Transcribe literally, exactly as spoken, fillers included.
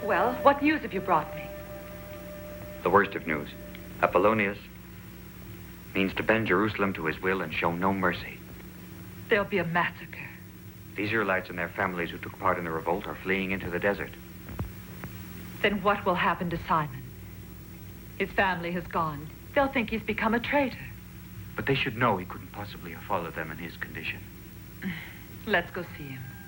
Well, what news have you brought me? The worst of news. Apollonius means to bend Jerusalem to his will and show no mercy. There'll be a massacre. The Israelites and their families who took part in the revolt are fleeing into the desert. Then what will happen to Simon? His family has gone. They'll think he's become a traitor. But they should know he couldn't possibly have followed them in his condition. Let's go see him.